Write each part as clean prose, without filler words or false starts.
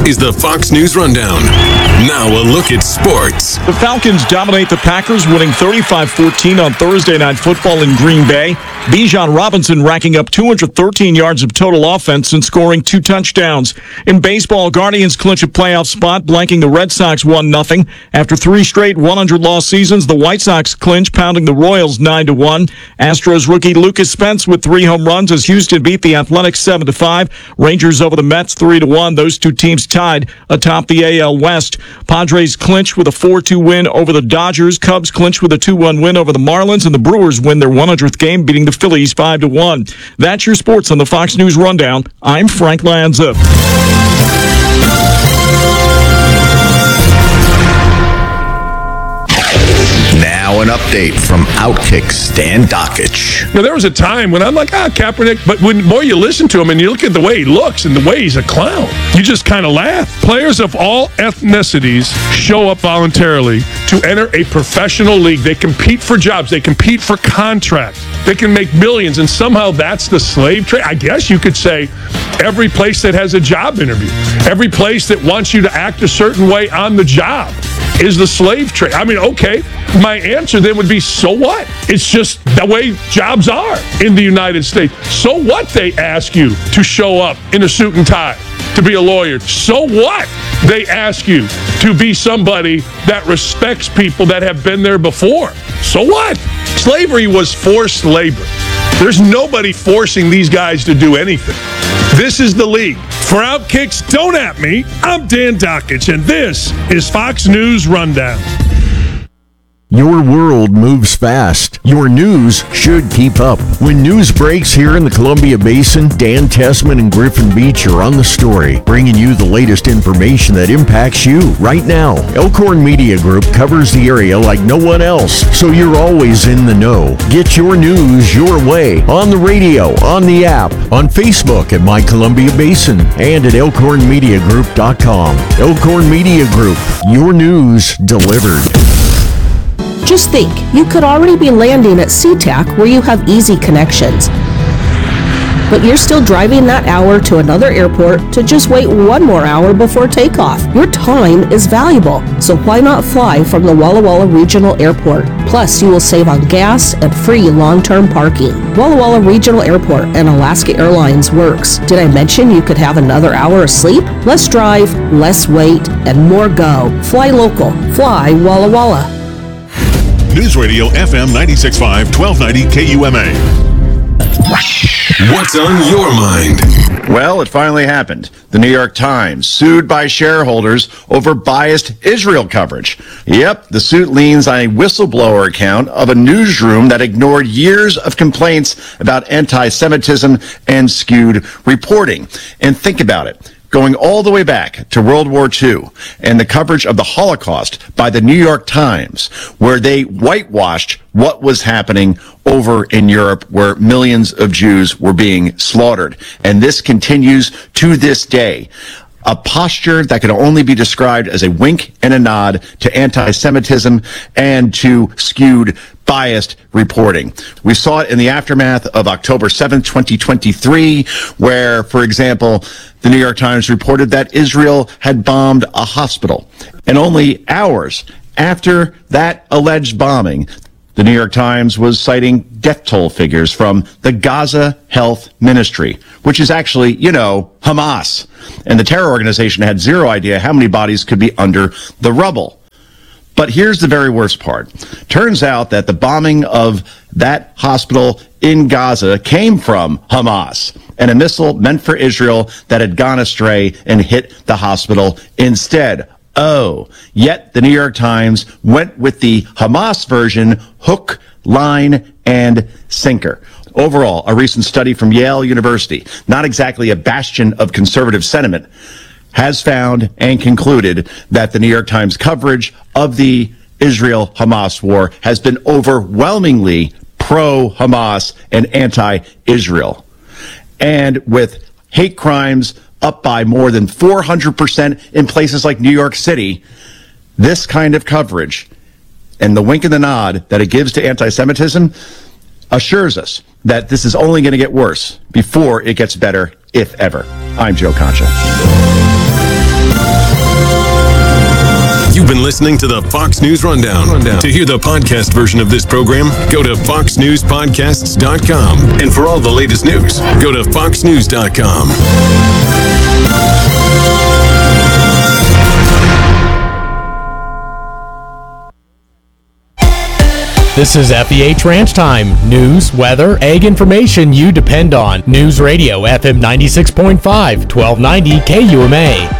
is the Fox News Rundown. Now a look at sports. The Falcons dominate the Packers, winning 35-14 on Thursday Night Football in Green Bay. Bijan Robinson racking up 213 yards of total offense and scoring 2 touchdowns. In baseball, Guardians clinch a playoff spot, blanking the Red Sox 1-0. After 3 straight 100-loss seasons, the White Sox clinch, pounding the Royals 9-1. Astros rookie Lucas Spence with 3 home runs as Houston beat the Athletics 7-5. Rangers over the Mets 3-1. Those two teams tied atop the AL West. Padres clinch with a 4-2 win over the Dodgers. Cubs clinch with a 2-1 win over the Marlins, and the Brewers win their 100th game, beating the Phillies 5-1. That's your sports on the Fox News Rundown. I'm Frank Lanza. Now an update from Outkick Stan Dockich. Now, there was a time when I'm like, Kaepernick, but when you listen to him and you look at the way he looks and the way he's a clown, you just kind of laugh. Players of all ethnicities show up voluntarily to enter a professional league. They compete for jobs. They compete for contracts. They can make millions, and somehow that's the slave trade. I guess you could say every place that has a job interview, every place that wants you to act a certain way on the job is the slave trade. I mean, okay, my answer then would be, so what? It's just the way jobs are in the United States. So what they ask you to show up in a suit and tie to be a lawyer? So what they ask you to be somebody that respects people that have been there before? So what? Slavery was forced labor. There's nobody forcing these guys to do anything. This is the league. For Outkicks, don't at me. I'm Dan Dockich, and this is Fox News Rundown. Your world moves fast. Your news should keep up. When news breaks here in the Columbia Basin, Dan Tessman and Griffin Beach are on the story, bringing you the latest information that impacts you right now. Elkhorn Media Group covers the area like no one else, so you're always in the know. Get your news your way on the radio, on the app, on Facebook at My Columbia Basin, and at elkhornmediagroup.com. Elkhorn Media Group, your news delivered. Just think, you could already be landing at SeaTac where you have easy connections. But you're still driving that hour to another airport to just wait 1 more hour before takeoff. Your time is valuable, so why not fly from the Walla Walla Regional Airport? Plus, you will save on gas and free long-term parking. Walla Walla Regional Airport and Alaska Airlines works. Did I mention you could have another hour of sleep? Less drive, less wait, and more go. Fly local. Fly Walla Walla. News Radio FM 96.5, 1290 KUMA. What's on your mind? Well, it finally happened. The New York Times sued by shareholders over biased Israel coverage. Yep, the suit leans on a whistleblower account of a newsroom that ignored years of complaints about anti-Semitism and skewed reporting. And think about it. Going all the way back to World War II and the coverage of the Holocaust by the New York Times, where they whitewashed what was happening over in Europe, where millions of Jews were being slaughtered. And this continues to this day. A posture that can only be described as a wink and a nod to anti-Semitism and to skewed, biased reporting. We saw it in the aftermath of October 7th, 2023, where, for example, the New York Times reported that Israel had bombed a hospital. And only hours after that alleged bombing, the New York Times was citing death toll figures from the Gaza Health Ministry, which is actually, Hamas. And the terror organization had zero idea how many bodies could be under the rubble. But here's the very worst part. Turns out that the bombing of that hospital in Gaza came from Hamas, and a missile meant for Israel that had gone astray and hit the hospital instead. Oh, yet the New York Times went with the Hamas version, hook, line, and sinker. Overall, a recent study from Yale University, not exactly a bastion of conservative sentiment, has found and concluded that the New York Times coverage of the Israel-Hamas war has been overwhelmingly pro-Hamas and anti-Israel. And with hate crimes up by more than 400% in places like New York City, this kind of coverage and the wink and the nod that it gives to anti-Semitism assures us that this is only going to get worse before it gets better, if ever. I'm Joe Concha. You've been listening to the Fox News Rundown. To hear the podcast version of this program, go to foxnewspodcasts.com. And for all the latest news, go to foxnews.com. This is FEH Ranch Time. News, weather, ag information you depend on. News Radio, FM 96.5, 1290 KUMA.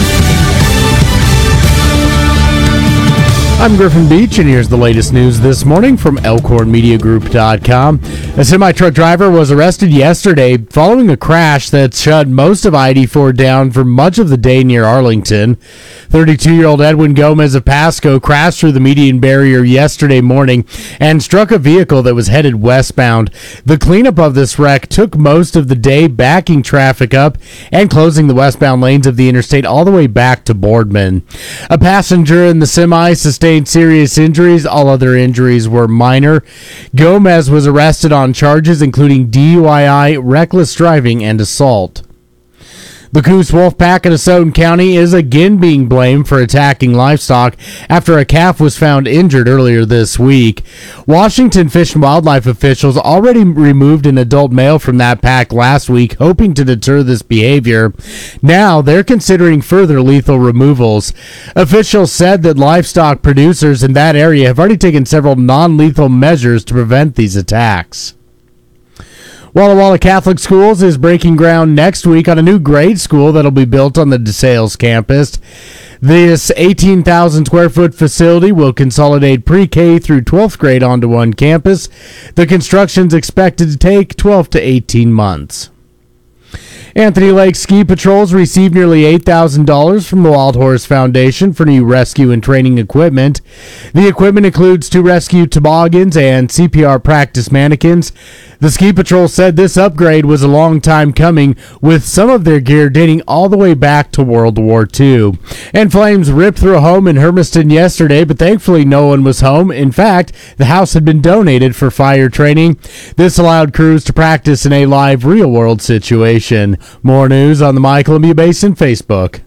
I'm Griffin Beach, and here's the latest news this morning from ElkhornMediaGroup.com. A semi-truck driver was arrested yesterday following a crash that shut most of I-84 down for much of the day near Arlington. 32-year-old Edwin Gomez of Pasco crashed through the median barrier yesterday morning and struck a vehicle that was headed westbound. The cleanup of this wreck took most of the day, backing traffic up and closing the westbound lanes of the interstate all the way back to Boardman. A passenger in the semi sustained serious injuries. All other injuries were minor. Gomez was arrested on charges including DUI, reckless driving, and assault. The Coos Wolf Pack in Asotin County is again being blamed for attacking livestock after a calf was found injured earlier this week. Washington Fish and Wildlife officials already removed an adult male from that pack last week, hoping to deter this behavior. Now they're considering further lethal removals. Officials said that livestock producers in that area have already taken several non-lethal measures to prevent these attacks. Walla Walla Catholic Schools is breaking ground next week on a new grade school that'll be built on the DeSales campus. This 18,000 square foot facility will consolidate pre-K through 12th grade onto one campus. The construction's expected to take 12 to 18 months. Anthony Lake Ski Patrols received nearly $8,000 from the Wild Horse Foundation for new rescue and training equipment. The equipment includes 2 rescue toboggans and CPR practice mannequins. The Ski Patrol said this upgrade was a long time coming, with some of their gear dating all the way back to World War II. And flames ripped through a home in Hermiston yesterday, but thankfully no one was home. In fact, the house had been donated for fire training. This allowed crews to practice in a live, real-world situation. More news on the My-Columbia Basin Facebook.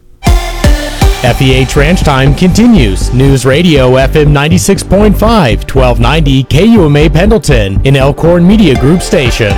FEH Ranch Time continues. News Radio FM 96.5, 1290 KUMA Pendleton, an Elkhorn Media Group station.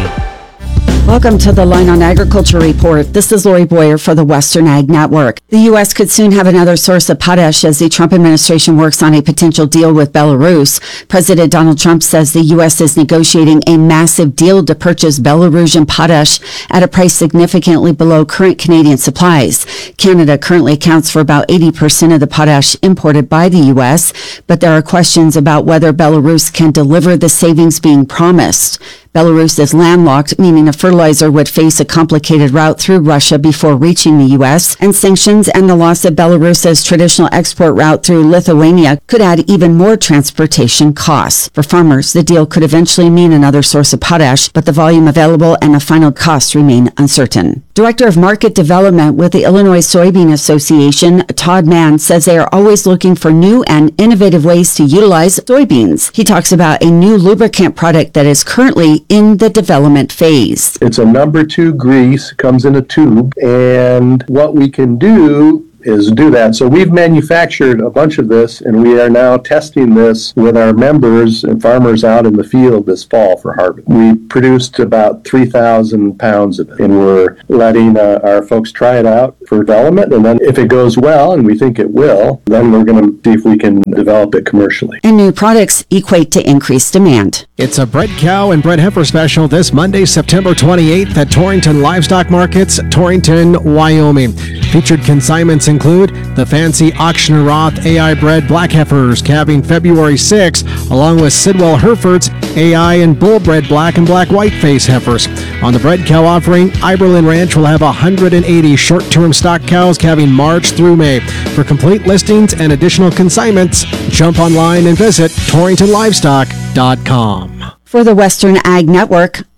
Welcome to the Line on Agriculture Report. This is Lori Boyer for the Western Ag Network. The U.S. could soon have another source of potash as the Trump administration works on a potential deal with Belarus. President Donald Trump says the U.S. is negotiating a massive deal to purchase Belarusian potash at a price significantly below current Canadian supplies. Canada currently accounts for about 80% of the potash imported by the U.S., but there are questions about whether Belarus can deliver the savings being promised. Belarus is landlocked, meaning a fertilizer would face a complicated route through Russia before reaching the U.S., and sanctions and the loss of Belarus's traditional export route through Lithuania could add even more transportation costs. For farmers, the deal could eventually mean another source of potash, but the volume available and the final costs remain uncertain. Director of Market Development with the Illinois Soybean Association, Todd Mann, says they are always looking for new and innovative ways to utilize soybeans. He talks about a new lubricant product that is currently in the development phase. It's a number 2 grease, comes in a tube, and what we can do is do that. So we've manufactured a bunch of this, and we are now testing this with our members and farmers out in the field this fall for harvest. We produced about 3,000 pounds of it, and we're letting our folks try it out for development, and then if it goes well, and we think it will, then we're going to see if we can develop it commercially. And new products equate to increased demand. It's a bred cow and bred heifer special this Monday, September 28th at Torrington Livestock Markets, Torrington, Wyoming. Featured consignments include the fancy Auctioner Roth AI bred black heifers calving February 6, along with Sidwell Herefords AI and bull bred black and black white face heifers. On the bred cow offering, Iberlin Ranch will have 180 short-term stock cows calving March through May. For complete listings and additional consignments, jump online and visit TorringtonLivestock.com. For the Western Ag Network,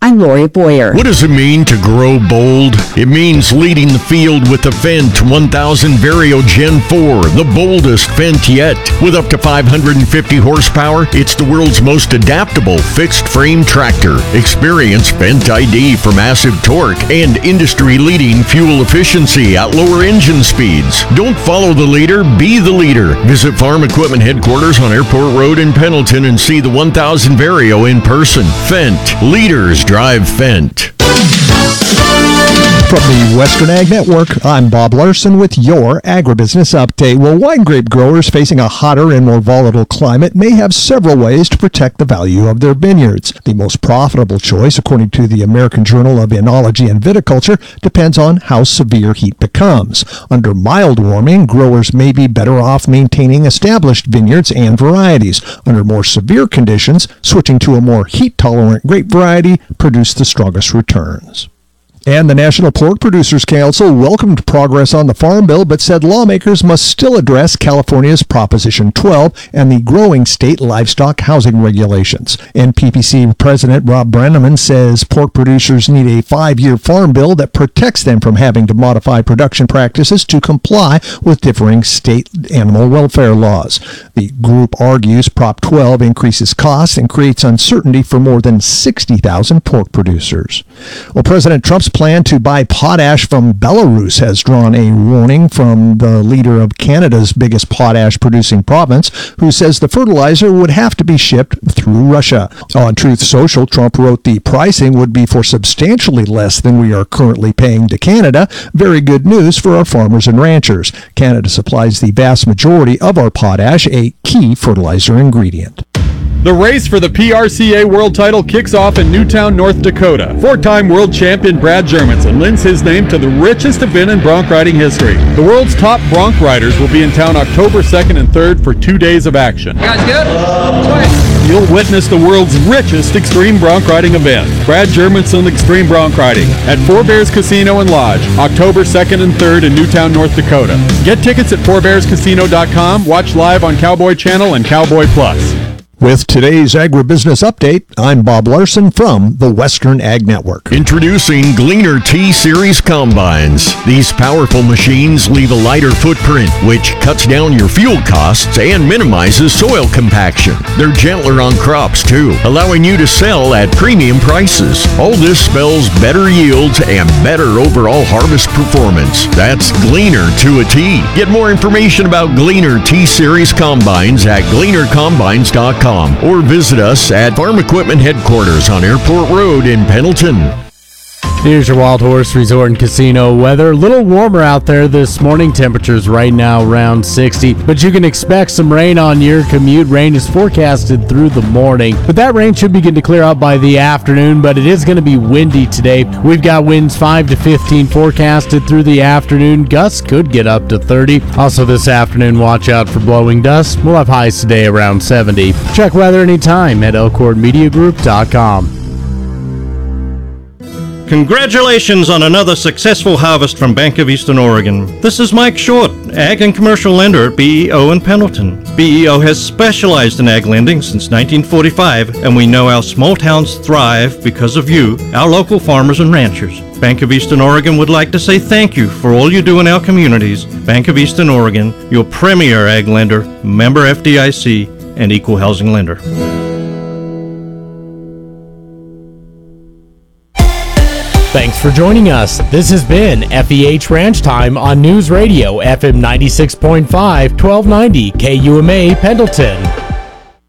I'm Lori Boyer. What does it mean to grow bold? It means leading the field with the Fendt 1000 Vario Gen 4, the boldest Fendt yet. With up to 550 horsepower, it's the world's most adaptable fixed-frame tractor. Experience Fendt ID for massive torque and industry-leading fuel efficiency at lower engine speeds. Don't follow the leader, be the leader. Visit Farm Equipment Headquarters on Airport Road in Pendleton and see the 1000 Vario in person. Fendt. Leaders drive Fendt. From the Western Ag Network, I'm Bob Larson with your Agribusiness Update. Well, wine grape growers facing a hotter and more volatile climate may have several ways to protect the value of their vineyards. The most profitable choice, according to the American Journal of Enology and Viticulture, depends on how severe heat becomes. Under mild warming, growers may be better off maintaining established vineyards and varieties. Under more severe conditions, switching to a more heat-tolerant grape variety produced the strongest returns. And the National Pork Producers Council welcomed progress on the Farm Bill, but said lawmakers must still address California's Proposition 12 and the growing state livestock housing regulations. NPPC President Rob Brenneman says pork producers need a 5-year farm bill that protects them from having to modify production practices to comply with differing state animal welfare laws. The group argues Prop 12 increases costs and creates uncertainty for more than 60,000 pork producers. Well, President Trump's plan to buy potash from Belarus has drawn a warning from the leader of Canada's biggest potash-producing province, who says the fertilizer would have to be shipped through Russia. On Truth Social, Trump wrote the pricing would be for substantially less than we are currently paying to Canada. Very good news for our farmers and ranchers. Canada supplies the vast majority of our potash, a key fertilizer ingredient. The race for the PRCA World Title kicks off in Newtown, North Dakota. 4-time world champion Brad Jermanson lends his name to the richest event in bronc riding history. The world's top bronc riders will be in town October 2nd and 3rd for 2 days of action. You guys good? You'll witness the world's richest extreme bronc riding event, Brad Jermanson Extreme Bronc Riding, at Four Bears Casino and Lodge, October 2nd and 3rd in Newtown, North Dakota. Get tickets at fourbearscasino.com, watch live on Cowboy Channel and Cowboy Plus. With today's Agribusiness Update, I'm Bob Larson from the Western Ag Network. Introducing Gleaner T-Series Combines. These powerful machines leave a lighter footprint, which cuts down your fuel costs and minimizes soil compaction. They're gentler on crops, too, allowing you to sell at premium prices. All this spells better yields and better overall harvest performance. That's Gleaner to a T. Get more information about Gleaner T-Series Combines at gleanercombines.com. Or visit us at Farm Equipment Headquarters on Airport Road in Pendleton. Here's your Wild Horse Resort and Casino weather. A little warmer out there this morning. Temperatures right now around 60, but you can expect some rain on your commute. Rain is forecasted through the morning, but that rain should begin to clear out by the afternoon, but it is going to be windy today. We've got winds 5 to 15 forecasted through the afternoon. Gusts could get up to 30. Also this afternoon, watch out for blowing dust. We'll have highs today around 70. Check weather anytime at elkhornmediagroup.com. Congratulations on another successful harvest from Bank of Eastern Oregon. This is Mike Short, Ag and Commercial Lender at BEO in Pendleton. BEO has specialized in ag lending since 1945, and we know our small towns thrive because of you, our local farmers and ranchers. Bank of Eastern Oregon would like to say thank you for all you do in our communities. Bank of Eastern Oregon, your premier ag lender, member FDIC, and equal housing lender. Thanks for joining us. This has been FEH Ranch Time on News Radio FM 96.5, 1290 KUMA Pendleton.